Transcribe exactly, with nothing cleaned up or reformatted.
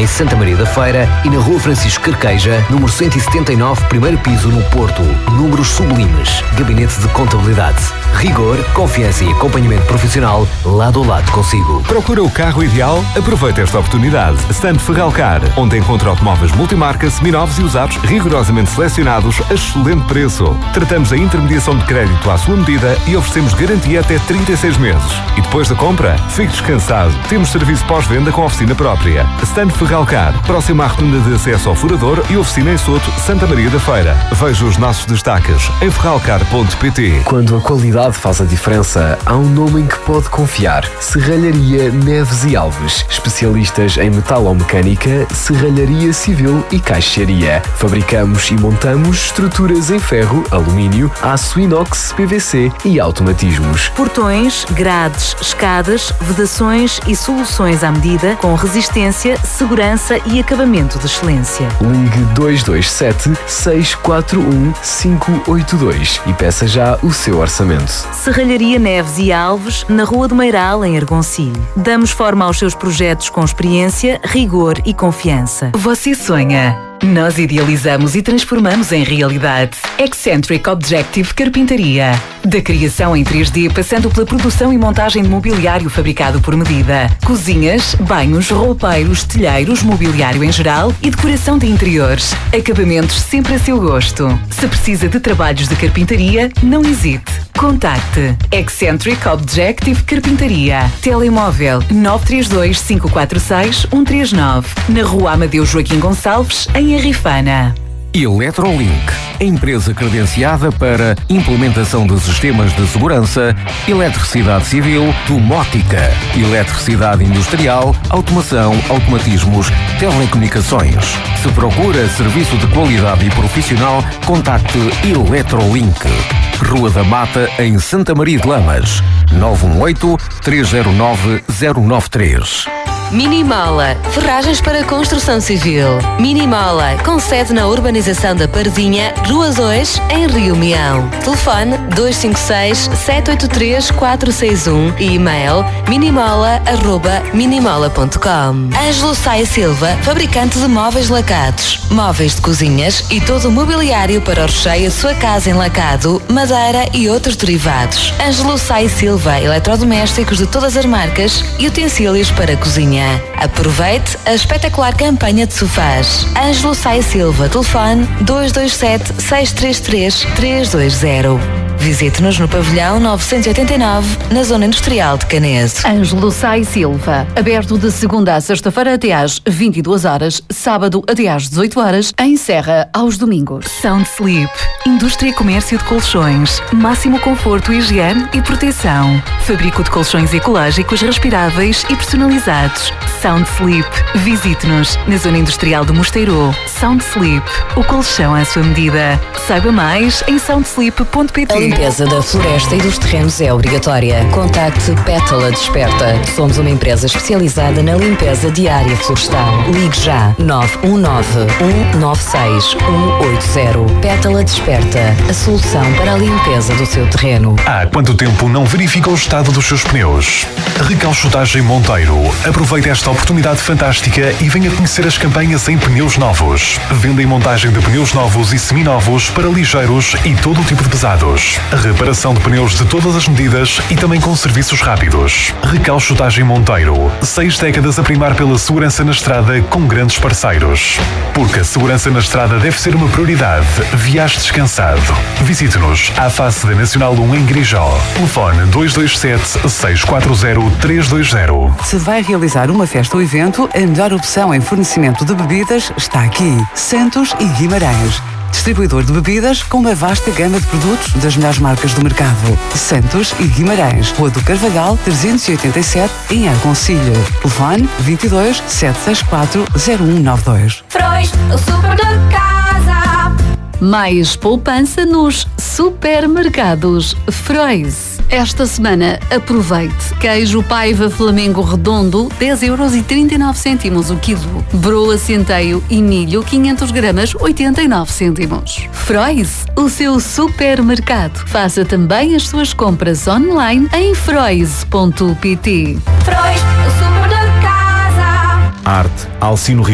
em Santa Maria da Feira e na Rua Francisco Carqueja, número cento e setenta e nove, primeiro piso, no Porto. Números sublimes. Gabinete de Contabilidade. Rigor, confiança e acompanhamento profissional lado a lado consigo. Procura o carro ideal? Aproveita esta oportunidade. Stand Ferralcar, onde encontra automóveis multimarca, seminovos e usados rigorosamente selecionados a excelente preço. Tratamos a intermediação de crédito à sua medida e oferecemos garantia até trinta e seis meses. E depois da compra, fique descansado. Temos serviço pós-venda com oficina própria. Stand Ferralcar, próxima à rotunda de acesso ao Furador e oficina em Soto, Santa Maria da Feira. Veja os nossos destaques em ferralcar ponto pt. Quando a qualidade faz a diferença, há um nome em que pode confiar. Serralharia Neves e Alves. Especialistas em metalomecânica, serralharia civil e caixaria. Fabricamos e montamos estruturas em ferro, alumínio, aço inox, P V C e automatismos. Portões, grades, escadas, vedações e soluções à medida com resistência, segurança e acabamento de excelência. Ligue dois dois sete, seis quatro um, cinco oito dois e peça já o seu orçamento. Serralharia Neves e Alves, na Rua do Meiral, em Argoncilho. Damos forma aos seus projetos com experiência, rigor e confiança. Você sonha? Nós idealizamos e transformamos em realidade. Eccentric Objective Carpintaria. Da criação em três D, passando pela produção e montagem de mobiliário fabricado por medida. Cozinhas, banhos, roupeiros, telheiros, mobiliário em geral e decoração de interiores. Acabamentos sempre a seu gosto. Se precisa de trabalhos de carpintaria, não hesite. Contacte Eccentric Objective Carpintaria. Telemóvel nove três dois, cinco quatro seis, um três nove. Na Rua Amadeu Joaquim Gonçalves, em Arrifana. Eletrolink, empresa credenciada para implementação de sistemas de segurança, eletricidade civil, domótica, eletricidade industrial, automação, automatismos, telecomunicações. Se procura serviço de qualidade e profissional, contacte Eletrolink. Rua da Mata, em Santa Maria de Lamas, nove um oito, três zero nove, zero nove três. Minimola, ferragens para construção civil. Minimola, com sede na urbanização da Pardinha, Rua dois, em Rio Meão. Telefone dois cinco seis, sete oito três, quatro seis um e e-mail minimola arroba minimola ponto com. Ângelo Saia Silva, fabricante de móveis lacados, móveis de cozinhas e todo o mobiliário para o recheio da sua casa em lacado, madeira e outros derivados. Ângelo Saia Silva, eletrodomésticos de todas as marcas e utensílios para cozinha. Aproveite a espetacular campanha de sofás. Ângelo Saia Silva, telefone dois dois sete, seis três três, três dois zero. Visite-nos no pavilhão novecentos e oitenta e nove, na Zona Industrial de Caneso. Ângelo Saia Silva, aberto de segunda a sexta-feira até às vinte e duas horas, sábado até às dezoito horas, em Serra aos domingos. Sound Sleep, indústria e comércio de colchões, máximo conforto, higiene e proteção. Fabrico de colchões ecológicos, respiráveis e personalizados. Sound Sleep, visite-nos na Zona Industrial de Mosteiro. Sound Sleep, o colchão à sua medida. Saiba mais em sound sleep ponto pt. A limpeza da floresta e dos terrenos é obrigatória. Contacte Pétala Desperta. Somos uma empresa especializada na limpeza diária florestal. Ligue já nove um nove, um nove seis, um oito zero. Pétala Desperta, a solução para a limpeza do seu terreno. Há quanto tempo não verifica o estado dos seus pneus? Recalchutagem Monteiro. Aproveite esta oportunidade fantástica e venha conhecer as campanhas em pneus novos. Venda e montagem de pneus novos e seminovos para ligeiros e todo o tipo de pesados. Reparação de pneus de todas as medidas e também com serviços rápidos. Recalchutagem Monteiro. Seis décadas a primar pela segurança na estrada com grandes parceiros. Porque a segurança na estrada deve ser uma prioridade. Viaje descansado. Visite-nos à face da Nacional um em Grijó. Telefone dois dois sete, seis quatro zero, três dois zero. Se vai realizar uma festa ou evento, a melhor opção em fornecimento de bebidas está aqui. Santos e Guimarães. Distribuidor de bebidas com uma vasta gama de produtos das melhores marcas do mercado. Santos e Guimarães, Rua do Carvalhal, trezentos e oitenta e sete, em Argoncilho. Telefone vinte e dois, sete seis quatro, zero um nove dois. Frois, o super de casa. Mais poupança nos supermercados Frois. Esta semana, aproveite. Queijo Paiva Flamengo Redondo, dez euros e trinta e nove cêntimos o quilo. Broa Centeio e milho, quinhentos gramas, oitenta e nove cêntimos. Frois, o seu supermercado. Faça também as suas compras online em frois ponto pt. Frois, o super de casa. Arte, Alcino